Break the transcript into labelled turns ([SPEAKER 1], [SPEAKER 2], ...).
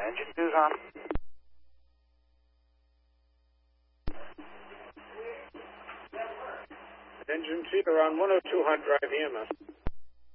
[SPEAKER 1] Engine 2's on.
[SPEAKER 2] Engine 2, you're on 102 hot drive EMS.